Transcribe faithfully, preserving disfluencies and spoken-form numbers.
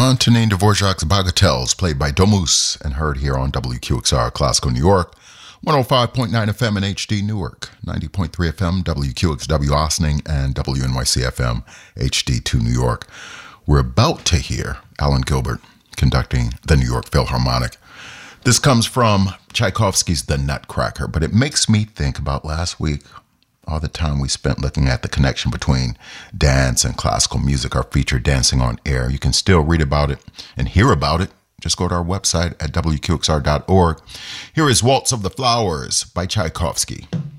Antonin Dvorak's Bagatelles, played by Domus and heard here on W Q X R Classical New York, one oh five point nine F M in H D Newark, ninety point three F M W Q X W Ossining, and W N Y C F M H D two New York. We're about to hear Alan Gilbert conducting the New York Philharmonic. This comes from Tchaikovsky's The Nutcracker, but it makes me think about last week, all the time we spent looking at the connection between dance and classical music, our feature Dancing on Air. You can still read about it and hear about it. Just go to our website at W Q X R dot org. Here is Waltz of the Flowers by Tchaikovsky.